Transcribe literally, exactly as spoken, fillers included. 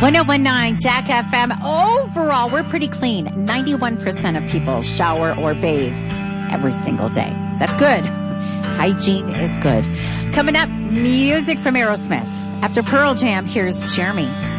one oh one point nine Jack F M. Overall, we're pretty clean. ninety-one percent of people shower or bathe every single day. That's good. Hygiene is good. Coming up, music from Aerosmith. After Pearl Jam, here's Jeremy.